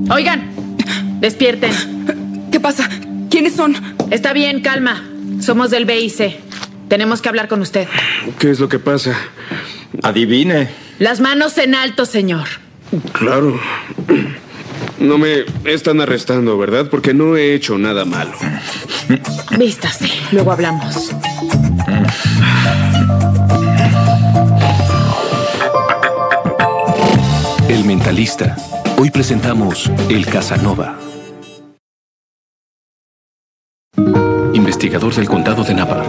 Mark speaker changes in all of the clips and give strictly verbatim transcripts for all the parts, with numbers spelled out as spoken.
Speaker 1: Oigan, despierten.
Speaker 2: ¿Qué pasa? ¿Quiénes son?
Speaker 1: Está bien, calma. Somos del B I C. Tenemos que hablar con usted.
Speaker 3: ¿Qué es lo que pasa?
Speaker 4: Adivine.
Speaker 1: Las manos en alto, señor.
Speaker 3: Claro. No me están arrestando, ¿verdad? Porque no he hecho nada malo.
Speaker 1: Vístase, luego hablamos.
Speaker 5: El Mentalista. Hoy presentamos El Casanova. Investigador del condado de Napa.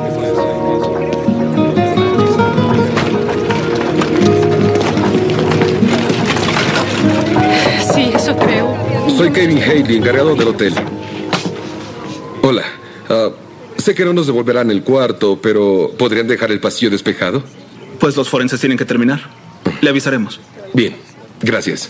Speaker 1: Sí, eso creo.
Speaker 6: Soy Kevin Haley, encargado del hotel. Hola. Uh, sé que no nos devolverán el cuarto, pero ¿podrían dejar el pasillo despejado?
Speaker 7: Pues los forenses tienen que terminar. Le avisaremos.
Speaker 6: Bien, gracias.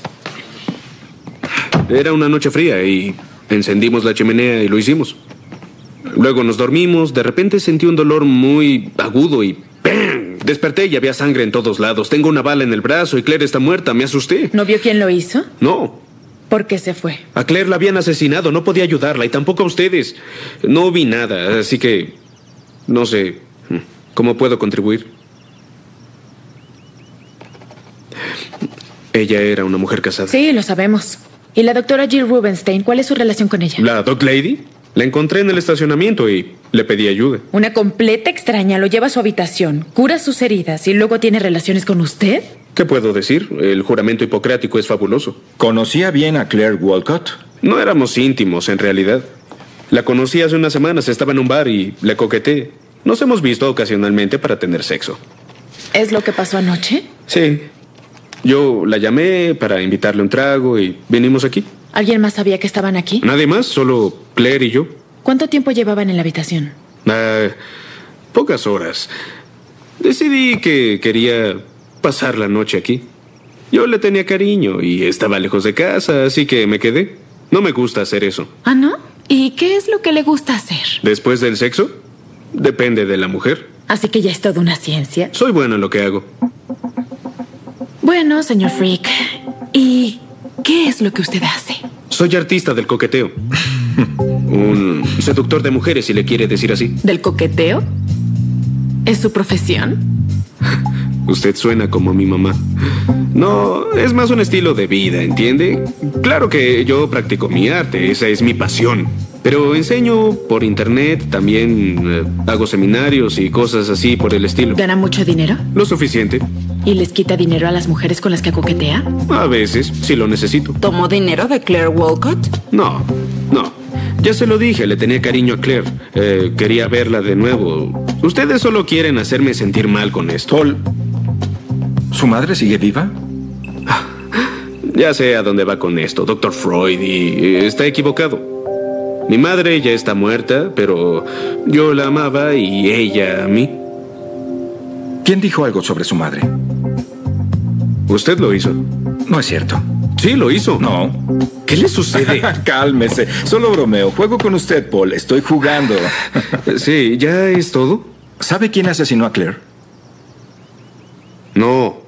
Speaker 3: Era una noche fría y encendimos la chimenea y lo hicimos. Luego nos dormimos, de repente sentí un dolor muy agudo y ¡pam! Desperté y había sangre en todos lados. Tengo una bala en el brazo y Claire está muerta. Me asusté.
Speaker 1: ¿No vio quién lo hizo?
Speaker 3: No.
Speaker 1: ¿Por qué se fue?
Speaker 3: A Claire la habían asesinado. No podía ayudarla y tampoco a ustedes. No vi nada, así que no sé cómo puedo contribuir. Ella era una mujer casada.
Speaker 1: Sí, lo sabemos. ¿Y la doctora Jill Rubenstein? ¿Cuál es su relación con ella?
Speaker 3: ¿La Doc Lady? La encontré en el estacionamiento y le pedí ayuda.
Speaker 1: Una completa extraña lo lleva a su habitación, cura sus heridas y luego tiene relaciones con usted.
Speaker 3: ¿Qué puedo decir? El juramento hipocrático es fabuloso.
Speaker 4: ¿Conocía bien a Claire Walcott?
Speaker 3: No éramos íntimos, en realidad. La conocí hace unas semanas, estaba en un bar y le coqueteé. Nos hemos visto ocasionalmente para tener sexo.
Speaker 1: ¿Es lo que pasó anoche?
Speaker 3: Sí. Yo la llamé para invitarle un trago y vinimos aquí.
Speaker 1: ¿Alguien más sabía que estaban aquí?
Speaker 3: Nadie más, solo Claire y yo.
Speaker 1: ¿Cuánto tiempo llevaban en la habitación?
Speaker 3: Ah, pocas horas. Decidí que quería pasar la noche aquí. Yo le tenía cariño y estaba lejos de casa, así que me quedé. No me gusta hacer eso.
Speaker 1: ¿Ah, no? ¿Y qué es lo que le gusta hacer?
Speaker 3: ¿Después del sexo? Depende de la mujer.
Speaker 1: Así que ya es toda una ciencia.
Speaker 3: Soy bueno en lo que hago.
Speaker 1: Bueno, señor Freak, ¿y qué es lo que usted hace?
Speaker 3: Soy artista del coqueteo. Un seductor de mujeres, si le quiere decir así.
Speaker 1: ¿Del coqueteo? ¿Es su profesión?
Speaker 3: Usted suena como mi mamá. No, es más un estilo de vida, ¿entiende? Claro que yo practico mi arte, esa es mi pasión. Pero enseño por internet, también eh, hago seminarios y cosas así por el estilo.
Speaker 1: ¿Gana mucho dinero?
Speaker 3: Lo suficiente.
Speaker 1: ¿Y les quita dinero a las mujeres con las que coquetea?
Speaker 3: A veces, si lo necesito.
Speaker 8: ¿Tomó dinero de Claire Walcott?
Speaker 3: No, no. Ya se lo dije, le tenía cariño a Claire. Eh, quería verla de nuevo. Ustedes solo quieren hacerme sentir mal con esto.
Speaker 4: Paul, ¿su madre sigue viva?
Speaker 3: Ya sé a dónde va con esto, doctor Freud, y está equivocado. Mi madre ya está muerta, pero yo la amaba y ella a mí.
Speaker 4: ¿Quién dijo algo sobre su madre?
Speaker 3: Usted lo hizo.
Speaker 4: No es cierto.
Speaker 3: Sí, lo hizo.
Speaker 4: No.
Speaker 3: ¿Qué le sucede?
Speaker 4: Cálmese. Solo bromeo. Juego con usted, Paul. Estoy jugando.
Speaker 3: Sí, ¿ya es todo?
Speaker 4: ¿Sabe quién asesinó a Claire?
Speaker 3: No.